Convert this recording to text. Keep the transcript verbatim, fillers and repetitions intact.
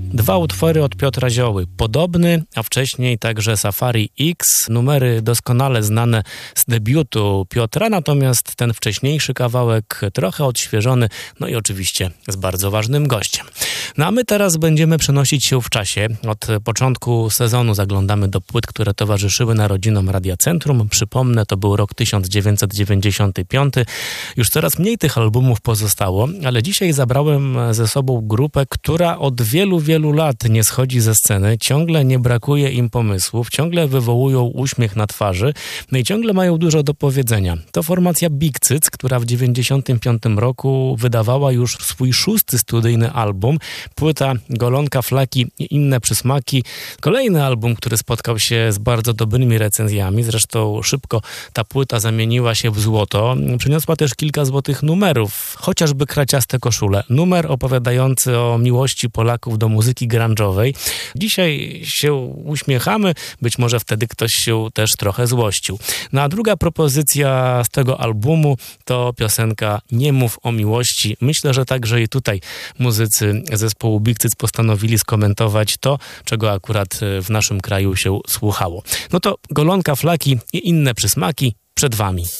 Dwa utwory od Piotra Zioły. Podobny, a wcześniej także Safari X. Numery doskonale znane z debiutu Piotra, natomiast ten wcześniejszy kawałek trochę odświeżony, no i oczywiście z bardzo ważnym gościem. No a my teraz będziemy przenosić się w czasie. Od początku sezonu zaglądamy do płyt, które towarzyszyły narodzinom Radia Centrum. Przypomnę, to był rok tysiąc dziewięćset dziewięćdziesiąty piąty. Już coraz mniej tych albumów pozostało, ale dzisiaj zabrałem ze sobą grupę, która od wielu, wielu lat nie schodzi ze sceny. Ciągle nie brakuje im pomysłów, ciągle wywołują uśmiech na twarzy, no i ciągle mają dużo do powiedzenia. To formacja Big Cyc, która w dziewięćdziesiątym piątym roku wydawała już swój szósty studyjny album. Płyta Golonka, Flaki i inne przysmaki. Kolejny album, który spotkał się z bardzo dobrymi recenzjami. Zresztą szybko ta płyta zamieniła się w złoto. Przyniosła też kilka złotych numerów, chociażby Kraciaste koszule. Numer opowiadający o miłości Polaków do muzyki grunge'owej. Dzisiaj się uśmiechamy, być może wtedy ktoś się też trochę złościł. No a druga propozycja z tego albumu to piosenka Nie mów o miłości. Myślę, że także i tutaj muzycy zespołu Big Cyc postanowili skomentować to, czego akurat w naszym kraju się słuchało. No to Golonka, Flaki i inne przysmaki przed wami.